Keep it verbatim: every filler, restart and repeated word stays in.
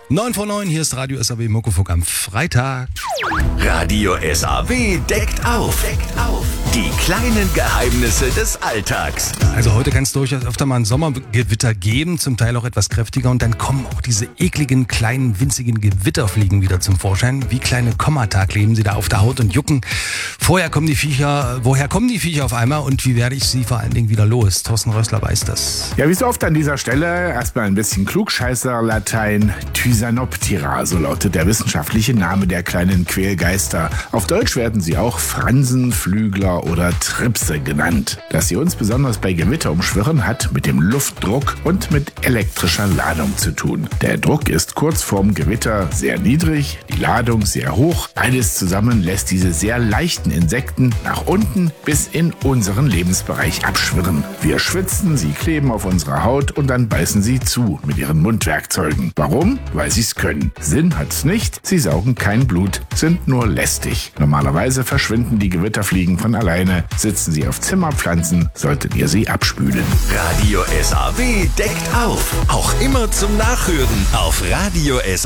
neun vor neun, hier ist Radio S A W Muckefuck am Freitag. Radio S A W deckt auf. Deckt auf. Die kleinen Geheimnisse des Alltags. Also heute kann es durchaus öfter mal ein Sommergewitter geben, zum Teil auch etwas kräftiger. Und dann kommen auch diese ekligen, kleinen, winzigen Gewitterfliegen wieder zum Vorschein. Wie kleine Kommata kleben sie da auf der Haut und jucken. Vorher kommen die Viecher, woher kommen die Viecher auf einmal und wie werde ich sie vor allen Dingen wieder los? Thorsten Rössler weiß das. Ja, wie so oft an dieser Stelle erstmal ein bisschen Klugscheißer-Latein. Thysanoptera, so lautet der wissenschaftliche Name der kleinen Quälgeister. Auf Deutsch werden sie auch Fransen, Flügler oder Tripse genannt. Dass sie uns besonders bei Gewitter umschwirren, hat mit dem Luftdruck und mit elektrischer Ladung zu tun. Der Druck ist kurz vorm Gewitter sehr niedrig, die Ladung sehr hoch. Beides zusammen lässt diese sehr leichten Insekten nach unten bis in unseren Lebensbereich abschwirren. Wir schwitzen, sie kleben auf unserer Haut und dann beißen sie zu mit ihren Mundwerkzeugen. Warum? Weil sie es können. Sinn hat's nicht, sie saugen kein Blut, sind nur lästig. Normalerweise verschwinden die Gewitterfliegen von alleine. Sitzen sie auf Zimmerpflanzen, solltet ihr sie abspülen. Radio S A W deckt auf. Auch immer zum Nachhören auf Radio S A W.